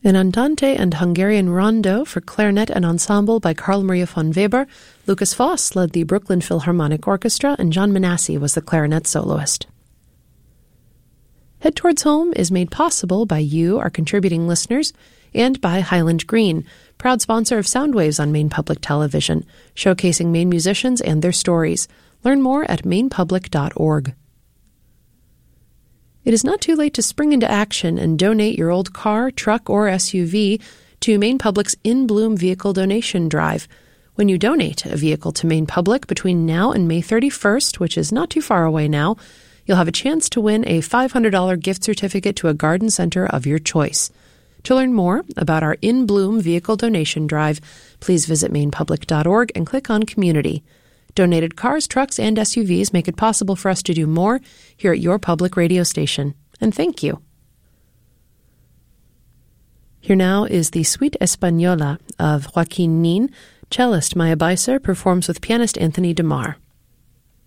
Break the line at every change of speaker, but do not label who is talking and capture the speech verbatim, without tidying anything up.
An Andante and Hungarian Rondo for clarinet and ensemble by Carl Maria von Weber. Lucas Voss led the Brooklyn Philharmonic Orchestra, and John Manassi was the clarinet soloist. Head Towards Home is made possible by you, our contributing listeners, and by Highland Green, proud sponsor of Soundwaves on Maine Public Television, showcasing Maine musicians and their stories. Learn more at maine public dot org. It is not too late to spring into action and donate your old car, truck, or S U V to Maine Public's In Bloom Vehicle Donation Drive. When you donate a vehicle to Maine Public between now and May thirty-first, which is not too far away now, you'll have a chance to win a five hundred dollars gift certificate to a garden center of your choice. To learn more about our In Bloom Vehicle Donation Drive, please visit maine public dot org and click on Community. Donated cars, trucks, and S U Vs make it possible for us to do more here at your public radio station. And thank you. Here now is the Suite Española of Joaquin Nin. Cellist Maya Beiser performs with pianist Anthony DeMar.